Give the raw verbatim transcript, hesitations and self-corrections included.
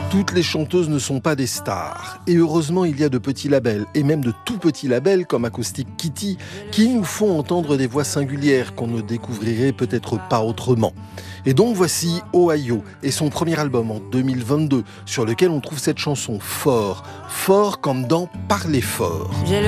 Toutes les chanteuses ne sont pas des stars. Et heureusement, il y a de petits labels, et même de tout petits labels comme Acoustic Kitty, qui nous font entendre des voix singulières qu'on ne découvrirait peut-être pas autrement. Et donc voici Ohio et son premier album en deux mille vingt-deux, sur lequel on trouve cette chanson fort, fort comme dans Parler fort.